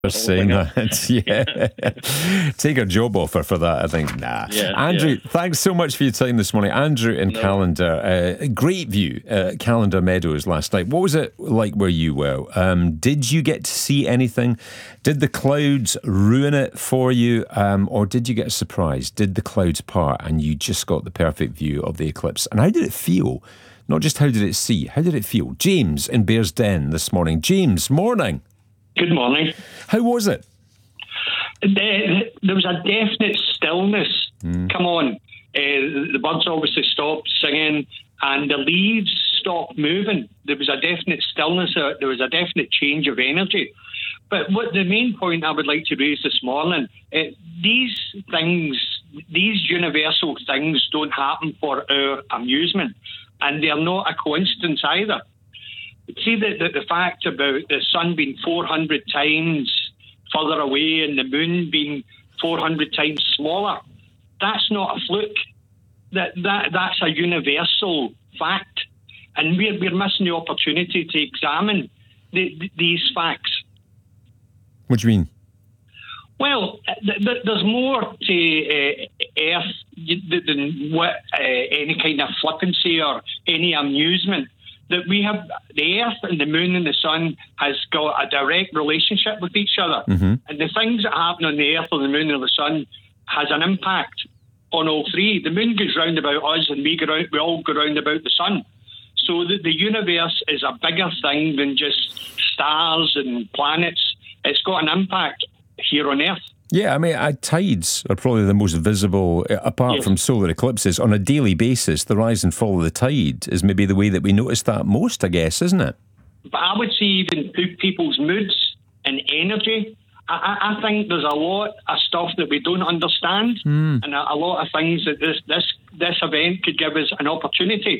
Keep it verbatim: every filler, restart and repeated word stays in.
saying that. Yeah. Take a job offer for that, I think. Nah. Yeah, Andrew, yeah. thanks so much for your time this morning. Andrew in No. Callander. Uh, great view at Callander Meadows last night. What was it like where you were? Um, did you get to see anything? Did the clouds ruin it for you? Um, or did you get a surprise? Did the clouds part and you just got the perfect view of the eclipse? And how did it feel? Not just how did it see, how did it feel? James in Bearsden this morning. James, morning. Good morning. How was it? There, there was a definite stillness. Mm. Come on. Uh, the birds obviously stopped singing and the leaves stopped moving. There was a definite stillness. Uh, there was a definite change of energy. But what the main point I would like to raise this morning, uh, these things, these universal things don't happen for our amusement, and they're not a coincidence either. See the, the, the fact about the sun being four hundred times further away and the moon being four hundred times smaller, that's not a fluke. That, that That's a universal fact. And we're, we're missing the opportunity to examine the, the, these facts. What do you mean? Well, th- th- there's more to uh, Earth than what, uh, any kind of flippancy or any amusement. That we have the Earth and the Moon and the Sun has got a direct relationship with each other, mm-hmm. and the things that happen on the Earth or the Moon or the Sun has an impact on all three. The Moon goes round about us, and we go round, we all go round about the Sun. So the, the universe is a bigger thing than just stars and planets. It's got an impact here on Earth. Yeah, I mean, uh, tides are probably the most visible, uh, apart yes. from solar eclipses. On a daily basis, the rise and fall of the tide is maybe the way that we notice that most, I guess, isn't it? But I would say even people's moods and energy. I, I think there's a lot of stuff that we don't understand, mm. and a, a lot of things that this, this, this event could give us an opportunity